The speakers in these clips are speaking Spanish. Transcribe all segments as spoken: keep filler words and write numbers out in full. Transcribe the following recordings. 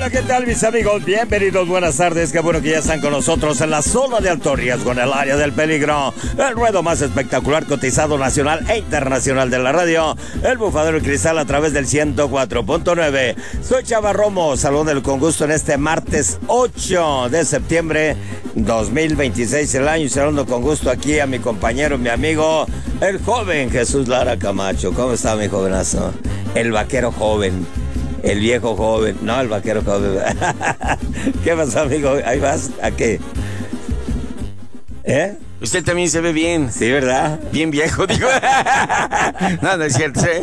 Hola, ¿qué tal, mis amigos? Bienvenidos, buenas tardes. Qué bueno que ya están con nosotros en la zona de alto riesgo, en el área del peligro. El ruedo más espectacular, cotizado nacional e internacional de la radio. El Bufadero Cristal a través del ciento cuatro punto nueve. Soy Chava Romo, saludándoles con gusto en este martes ocho de septiembre dos mil veintiséis, el año. Y saludando con gusto aquí a mi compañero, mi amigo, el joven Jesús Lara Camacho. ¿Cómo está, mi jovenazo? El vaquero joven. El viejo joven, no, el vaquero joven. ¿Qué pasa, amigo? ¿Ahí vas? ¿A qué? ¿Eh? Usted también se ve bien. Sí, ¿verdad? Bien viejo, digo. No, no es cierto, ¿sí?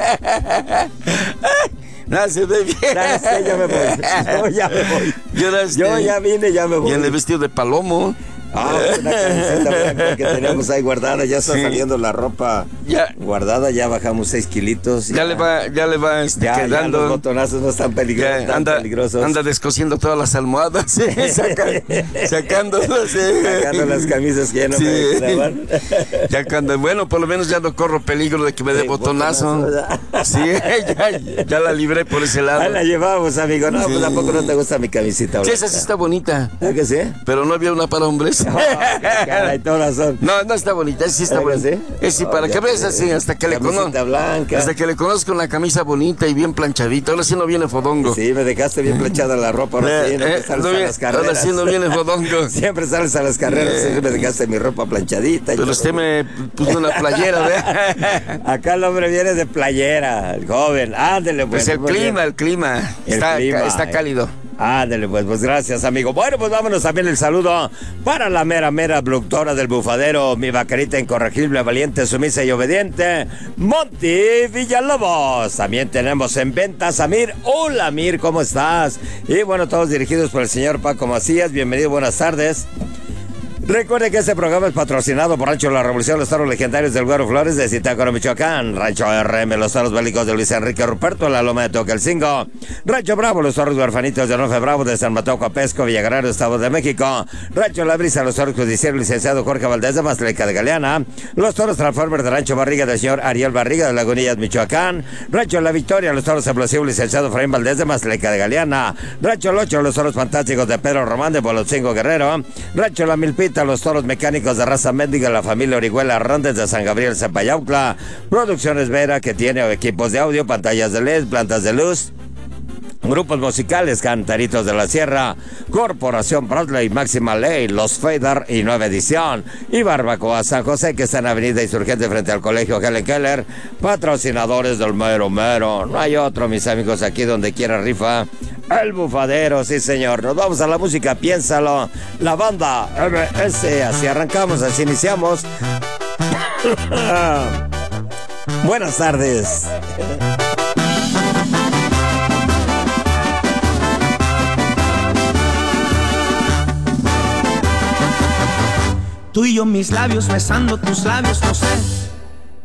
No, se ve bien. ¿Sabes qué? Yo me voy. Yo ya me voy. Yo, este, Yo ya vine, ya me voy. Y en el vestido de palomo. Ah, una camiseta blanca que teníamos ahí guardada, ya está sí. saliendo la ropa ya. guardada, ya bajamos seis kilitos. Ya, ya le va, ya le va este, ya, quedando. Ya los botonazos no están peligrosos. Ya, anda, peligrosos. Anda descosiendo todas las almohadas, ¿sí? Saca, sacándolas, ¿sí? Sacando las camisas que ya no sí. me quedaban. Ya cuando, bueno, por lo menos ya no corro peligro de que me dé sí, botonazo. botonazo sí, ya, ya la libré por ese lado. Ahí la llevamos, amigo. No, sí. pues tampoco no te gusta mi camisita. Sí, esa sí está bonita. ¿Ah, que sí? Pero no había una para hombres. Oh, caray, todas son. No, no está bonita, sí está bonita. ¿Sí? Es sí, para oh, que veas así, hasta que le conozco. Blanca. Hasta que le conozco una camisa bonita y bien planchadita. Ahora sí no viene fodongo. Sí, me dejaste bien planchada la ropa. Ahora sí, no eh, sales no a viene, las carreras. Ahora sí no viene fodongo. Siempre sales a las carreras, eh, sí, me dejaste mi ropa planchadita. Pero usted me puso una playera, ¿verdad? Acá el hombre viene de playera, el joven. Ándele, pues. Pues el clima, el clima. El está, clima. Está cálido. Ándale, pues, pues gracias, amigo. Bueno, pues vámonos también el saludo para la mera, mera productora del Bufadero, mi vaquerita incorregible, valiente, sumisa y obediente, Monty Villalobos. También tenemos en venta a Samir. Hola, Mir, ¿cómo estás? Y bueno, todos dirigidos por el señor Paco Macías. Bienvenido, buenas tardes. Recuerde que este programa es patrocinado por Rancho La Revolución, los toros legendarios del Güero Flores de Zitácuaro, Michoacán. Rancho R M, los toros bélicos de Luis Enrique Ruperto, la Loma de Toquelcingo. Rancho Bravo, los toros huerfanitos de Onofre Bravo de San Mateo Coapesco, Villagrano, Estado de México. Rancho La Brisa, los toros judiciales, licenciado Jorge Valdés de Mazleca de Galeana. Los toros Transformer de Rancho Barriga del señor Ariel Barriga de Lagunillas, Michoacán. Rancho La Victoria, los toros explosivos, licenciado Efraín Valdés de Mazleca de Galeana. Rancho El Ocho, los toros fantásticos de Pedro Román de Bolotzingo Guerrero. Rancho La Milpita, los toros mecánicos de raza mendiga, la familia Orihuela Hernández de San Gabriel, Zapayautla. Producciones Vera, que tiene equipos de audio, pantallas de L E D, plantas de luz, grupos musicales, Cantaritos de la Sierra, Corporación Bradley, Máxima Ley, Los Fader y Nueva Edición, y Barbacoa San José, que está en Avenida Insurgente frente al Colegio Helen Keller, patrocinadores del mero mero. No hay otro, mis amigos, aquí donde quiera rifa. El Bufadero, sí señor. Nos vamos a la música, piénsalo. La banda M S, así arrancamos, así iniciamos. Buenas tardes. Tú y yo, mis labios besando tus labios, no sé